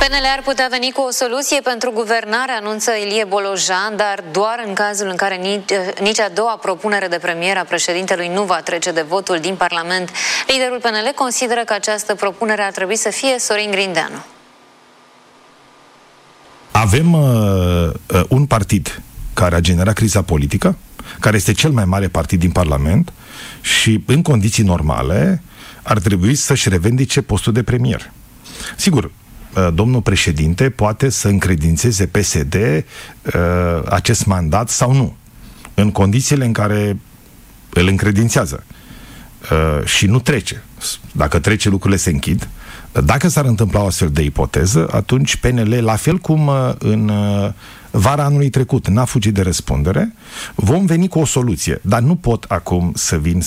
PNL ar putea veni cu o soluție pentru guvernare, anunță Ilie Bolojan, dar doar în cazul în care nici a doua propunere de premier a președintelui nu va trece de votul din Parlament. Liderul PNL consideră că această propunere ar trebui să fie Sorin Grindeanu. Avem un partid care a generat criza politică, care este cel mai mare partid din Parlament și, în condiții normale, ar trebui să-și revendice postul de premier. Sigur, domnul președinte poate să încredințeze PSD acest mandat sau nu, în condițiile în care îl încredințează și nu trece. Dacă trece, lucrurile se închid. Dacă s-ar întâmpla o astfel de ipoteză, atunci PNL, la fel cum în vara anului trecut n-a fugit de răspundere, vom veni cu o soluție, dar nu pot acum să vin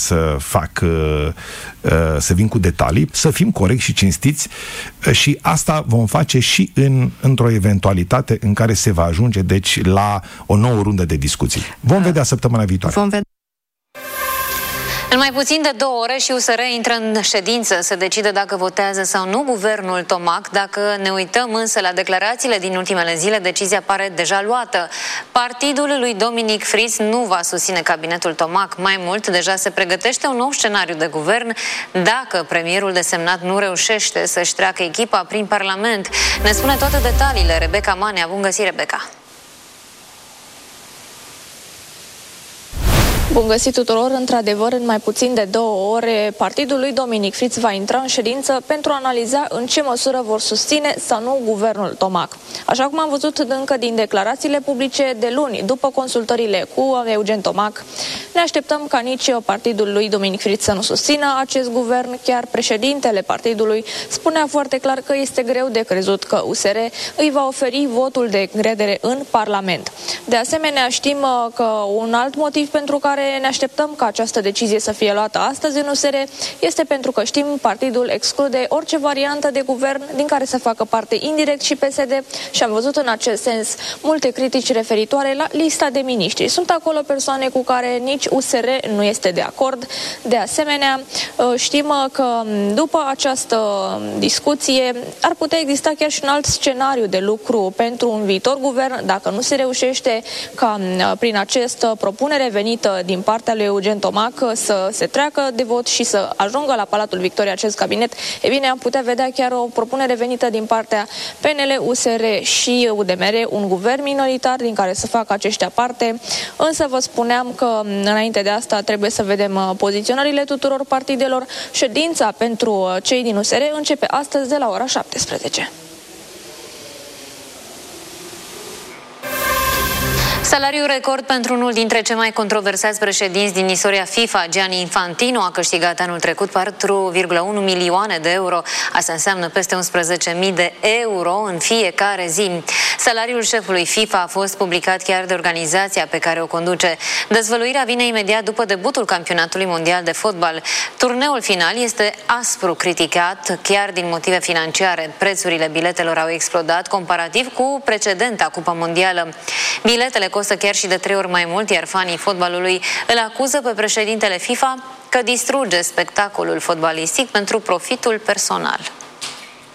să vin cu detalii, să fim corecți și cinstiți și asta vom face și într-o eventualitate în care se va ajunge, deci, la o nouă rundă de discuții. Vom vedea săptămâna viitoare. În mai puțin de 2 ore și USR intră în ședință să decide dacă votează sau nu guvernul Tomac. Dacă ne uităm însă la declarațiile din ultimele zile, decizia pare deja luată. Partidul lui Dominic Fritz nu va susține cabinetul Tomac. Mai mult, deja se pregătește un nou scenariu de guvern dacă premierul desemnat nu reușește să-și treacă echipa prin Parlament. Ne spune toate detaliile Rebecca Manea. Bun găsit, Rebecca! Bun găsit tuturor! Într-adevăr, în mai puțin de 2 ore, partidul lui Dominic Fritz va intra în ședință pentru a analiza în ce măsură vor susține sau nu guvernul Tomac. Așa cum am văzut încă din declarațiile publice de luni, după consultările cu Eugen Tomac, ne așteptăm ca nici partidul lui Dominic Fritz să nu susțină acest guvern. Chiar președintele partidului spunea foarte clar că este greu de crezut că USR îi va oferi votul de încredere în Parlament. De asemenea, știm că un alt motiv pentru care ne așteptăm ca această decizie să fie luată astăzi în USR este pentru că știm partidul exclude orice variantă de guvern din care să facă parte indirect și PSD și am văzut în acest sens multe critici referitoare la lista de miniștri. Sunt acolo persoane cu care nici USR nu este de acord. De asemenea, știm că după această discuție ar putea exista chiar și un alt scenariu de lucru pentru un viitor guvern dacă nu se reușește ca prin această propunere venită din partea lui Eugen Tomac să se treacă de vot și să ajungă la Palatul Victoriei acest cabinet. E bine, am putea vedea chiar o propunere venită din partea PNL, USR și UDMR, un guvern minoritar din care să facă aceștia parte. Însă vă spuneam că înainte de asta trebuie să vedem poziționările tuturor partidelor. Ședința pentru cei din USR începe astăzi de la ora 17. Salariul record pentru unul dintre cei mai controversați președinți din istoria FIFA, Gianni Infantino, a câștigat anul trecut 4,1 milioane de euro. Asta înseamnă peste 11.000 de euro în fiecare zi. Salariul șefului FIFA a fost publicat chiar de organizația pe care o conduce. Dezvăluirea vine imediat după debutul campionatului mondial de fotbal. Turneul final este aspru criticat, chiar din motive financiare. Prețurile biletelor au explodat comparativ cu precedenta Cupa Mondială. Biletele costă chiar și de 3 ori mai mult, iar fanii fotbalului îl acuză pe președintele FIFA că distruge spectacolul fotbalistic pentru profitul personal.